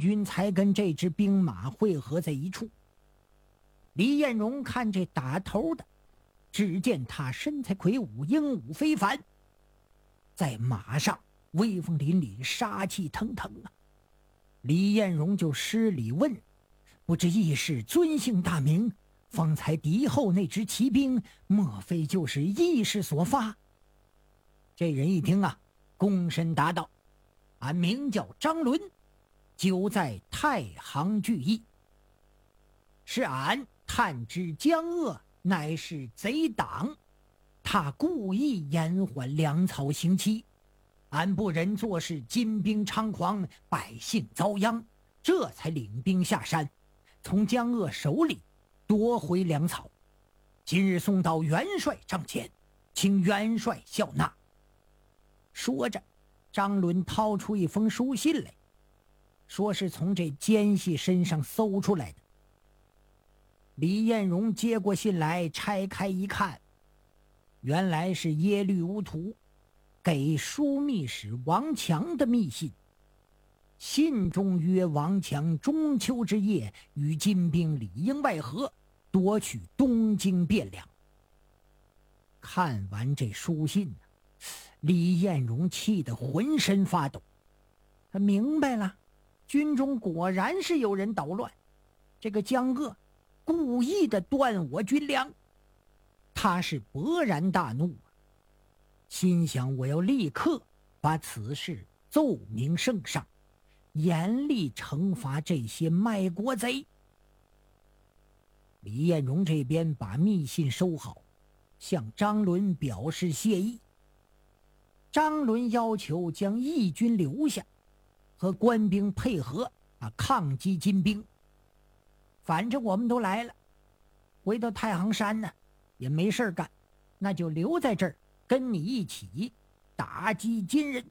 军才跟这支兵马汇合在一处。李彦荣看这打头的，只见他身材魁梧，英武非凡，在马上威风凛凛，杀气腾腾啊！李彦荣就施礼问：“不知义士尊姓大名？方才敌后那支骑兵，莫非就是义士所发？”这人一听啊，躬身答道：“俺名叫张伦，久在太行聚义。是俺探知江鄂乃是贼党，他故意延缓粮草行期，俺不忍坐视金兵猖狂，百姓遭殃，这才领兵下山，从江鄂手里夺回粮草，今日送到元帅帐前，请元帅笑纳。”说着，张伦掏出一封书信来，说是从这奸细身上搜出来的。李彦荣接过信来，拆开一看，原来是耶律乌图给枢密使王强的密信。信中约王强中秋之夜与金兵里应外合，夺取东京汴梁。看完这书信，李彦荣气得浑身发抖。他明白了，军中果然是有人捣乱，这个江鄂故意的断我军粮。他是勃然大怒，心想我要立刻把此事奏明圣上，严厉惩罚这些卖国贼。李彦荣这边把密信收好，向张伦表示谢意。张伦要求将义军留下，和官兵配合抗击金兵。反正我们都来了，回到太行山呢也没事干，那就留在这儿跟你一起打击金人。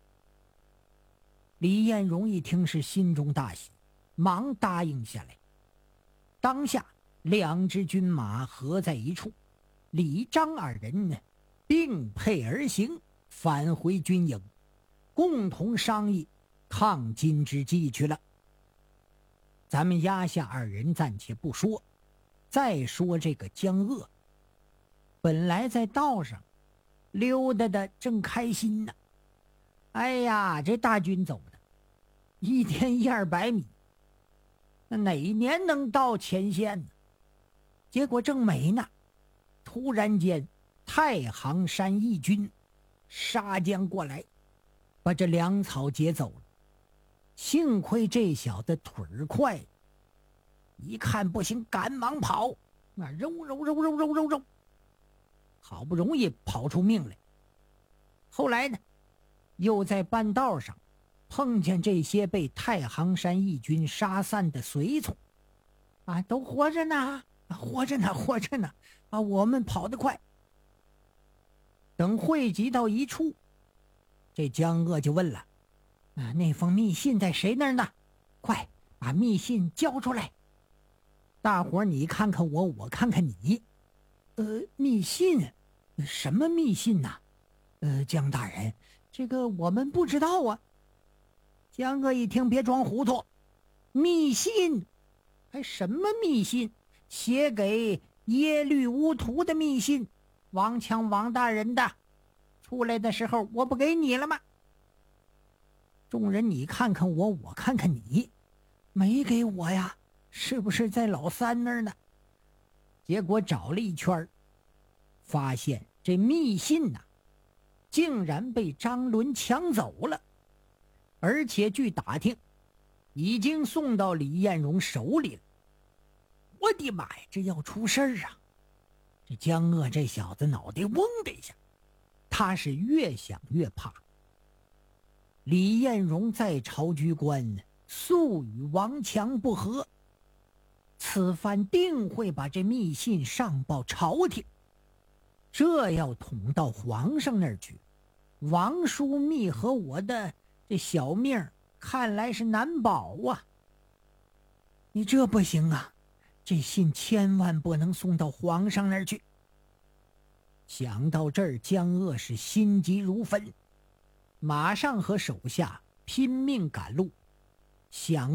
李彦荣一听是心中大喜，忙答应下来。当下两支军马合在一处，李张二人呢并辔而行，返回军营，共同商议抗金之计去了。咱们压下二人暂且不说，再说这个江鄂，本来在道上溜达的正开心呢，哎呀，这大军走的一天100-200米，那哪年能到前线呢？结果正美呢，突然间太行山义军杀将过来，把这粮草劫走了。幸亏这小子腿儿快，一看不行，赶忙跑，那肉，好不容易跑出命来。后来呢，又在半道上碰见这些被太行山义军杀散的随从，都活着呢，活着呢，我们跑得快。等汇集到一处，这江鄂就问了：“那封密信在谁那儿呢？快把密信交出来！大伙儿你看看我，我看看你。密信？什么密信呢？江大人，这个我们不知道啊。”江鄂一听，别装糊涂，密信？什么密信？写给耶律乌图的密信，王强王大人的。出来的时候我不给你了吗？众人你看看我，我看看你，没给我呀，是不是在老三那儿呢？结果找了一圈，发现这密信竟然被张伦抢走了，而且据打听已经送到李彦荣手里了。我的妈呀，这要出事儿啊！这江鄂这小子脑袋嗡的一下，他是越想越怕。李彦荣在朝居官，素与王强不和，此番定会把这密信上报朝廷，这要捅到皇上那儿去，王枢密和我的这小命看来是难保啊！你这不行啊，这信千万不能送到皇上那儿去。想到这儿，江鄂是心急如焚，马上和手下拼命赶路，想